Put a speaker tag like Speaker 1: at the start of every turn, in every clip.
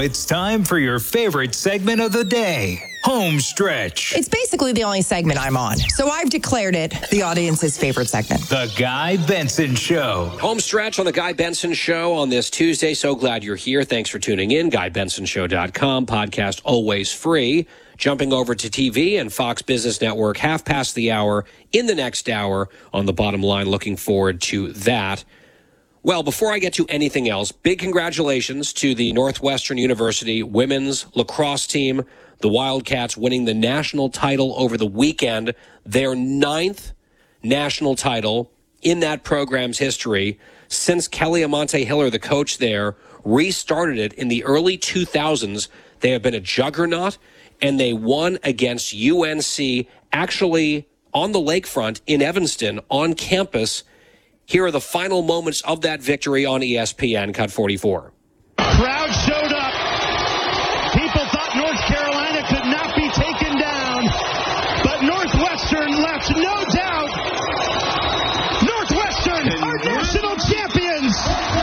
Speaker 1: it's time for your favorite segment of the day, Home Stretch.
Speaker 2: It's basically the only segment I'm on, so I've declared it the audience's favorite segment.
Speaker 1: The Guy Benson Show.
Speaker 3: Home Stretch on the Guy Benson Show on this Tuesday. So glad you're here. Thanks for tuning in. GuyBensonShow.com. Podcast always free. Jumping over to TV and Fox Business Network, half past the hour in the next hour on the bottom line. Looking forward to that. Well, before I get to anything else, big congratulations to the Northwestern University women's lacrosse team. The Wildcats winning the national title over the weekend, their 9th national title in that program's history since Kelly Amante Hiller, the coach there, restarted it in the early 2000s. They have been a juggernaut, and they won against UNC, actually on the lakefront in Evanston, on campus. Here are the final moments of that victory on ESPN, Cut 44.
Speaker 4: Crowd showed up. People thought North Carolina could not be taken down, but Northwestern left no doubt. Northwestern are national champions.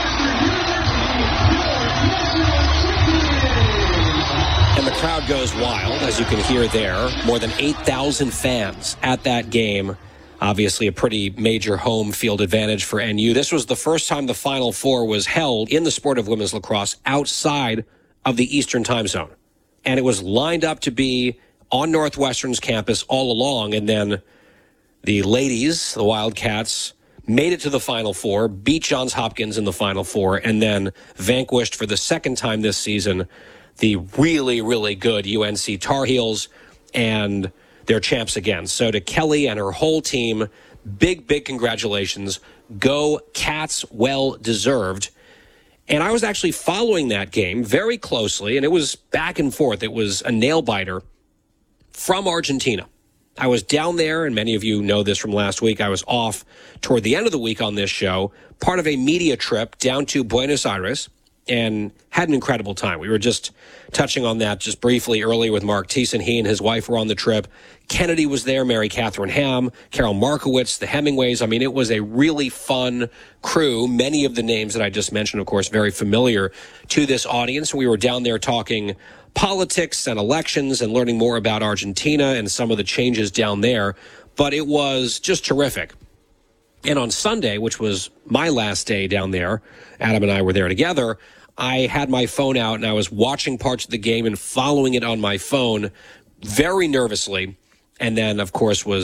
Speaker 3: And the crowd goes wild, as you can hear there. More than 8,000 fans at that game. Obviously, a pretty major home field advantage for NU. This was the first time the Final Four was held in the sport of women's lacrosse outside of the Eastern time zone. And it was lined up to be on Northwestern's campus all along. And then the ladies, the Wildcats, made it to the Final Four, beat Johns Hopkins in the Final Four, and then vanquished for the second time this season the really, really good UNC Tar Heels, and they're champs again. So to Kelly and her whole team, big, big congratulations. Go Cats, well deserved. And I was actually following that game very closely, and it was back and forth. It was a nail-biter from Argentina. I was down there, and many of you know this from last week. I was off toward the end of the week on this show, part of a media trip down to Buenos Aires, and had an incredible time. We were just touching on that just briefly earlier with Mark Thiessen. He and his wife were on the trip. Kennedy was there, Mary Catherine Ham, Carol Markowitz, the Hemingways. I mean, it was a really fun crew. Many of the names that I just mentioned, of course, very familiar to this audience. We were down there talking politics and elections and learning more about Argentina and some of the changes down there. But it was just terrific. And on Sunday, which was my last day down there, Adam and I were there together, I had my phone out and I was watching parts of the game and following it on my phone very nervously. And then, of course, was